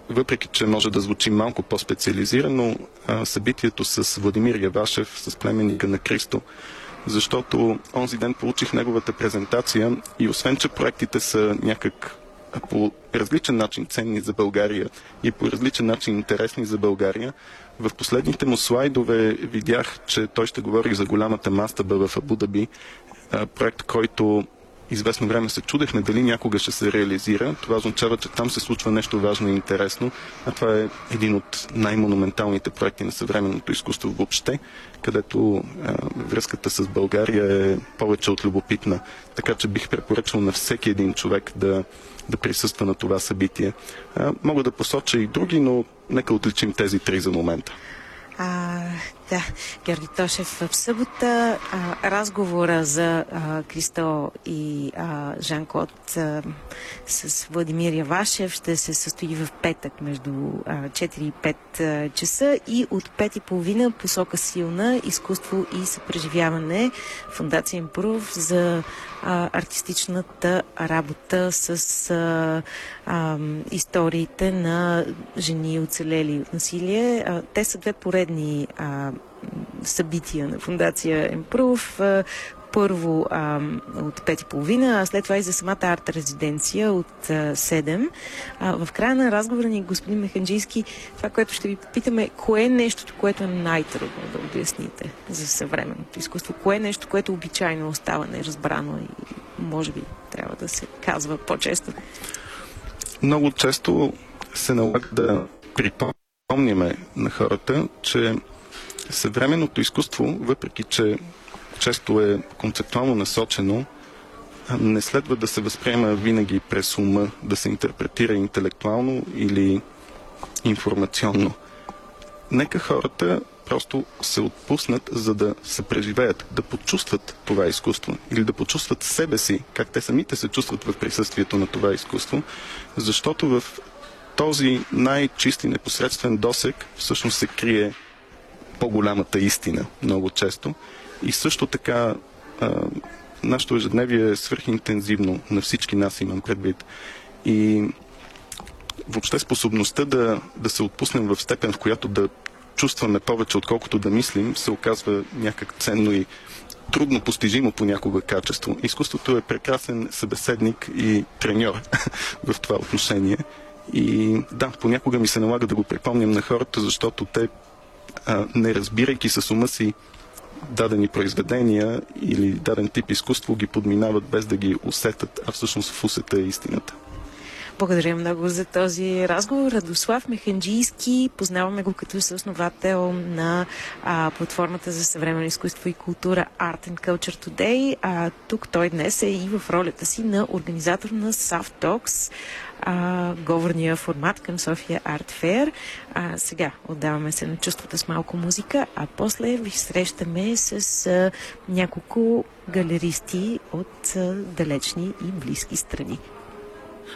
въпреки че може да звучи малко по-специализирано, събитието с Владимир Явашев, с племенника на Кристо, защото онзи ден получих неговата презентация и освен, че проектите са някак по различен начин ценни за България и по различен начин интересни за България, в последните му слайдове видях, че той ще говори за голямата мастаба в Абу Даби, проект, който известно време се чудехме дали някога ще се реализира. Това означава, че там се случва нещо важно и интересно, а това е един от най-монументалните проекти на съвременното изкуство въобще, където връзката с България е повече от любопитна. Така че бих препоръчал на всеки един човек да присъства на това събитие. Мога да посоча и други, но нека отличим тези три за момента. Да, Георги Тошев, в събота разговора за Кристо и Жан-Клод с Владимир Явашев ще се състои в петък между 4 и 5 часа и от 5:30 посока силна изкуство и съпреживяване Фондация Импрув за артистичната работа с историите на жени оцелели от насилие. Те са две поредни събития на Фондация Импрув. Първо от 5:30, а след това и за самата арт-резиденция от 7. В края на разговора ни, господин Механджийски, това, което ще ви попитаме, кое е нещото, което е най-трудно да обясните за съвременното изкуство? Кое е нещо, което обичайно остава неразбрано и може би трябва да се казва по-често? Много често се налага да припомняме на хората, че съвременното изкуство, въпреки че често е концептуално насочено, не следва да се възприема винаги през ума, да се интерпретира интелектуално или информационно. Нека хората просто се отпуснат, за да се преживеят, да почувстват това изкуство или да почувстват себе си, как те самите се чувстват в присъствието на това изкуство, защото в този най-чист и непосредствен досек всъщност се крие по-голямата истина много често. И също така нашето ежедневие е свръхинтензивно, на всички нас имам предвид. И въобще способността да се отпуснем в степен, в която да чувстваме повече, отколкото да мислим, се оказва някак ценно и трудно постижимо понякога качество. Изкуството е прекрасен събеседник и треньор в това отношение. И да, понякога ми се налага да го припомням на хората, защото те, не разбирайки с ума си дадени произведения или даден тип изкуство, ги подминават без да ги усетят, а всъщност в усета е истината. Благодаря много за този разговор. Радослав Механджийски, познаваме го като съосновател на платформата за съвременно изкуство и култура Art and Culture Today. Тук той днес е и в ролята си на организатор на Soft Talks, говорния формат към София Арт Фейр. Сега отдаваме се на чувствата с малко музика, а после ви срещаме с няколко галеристи от далечни и близки страни.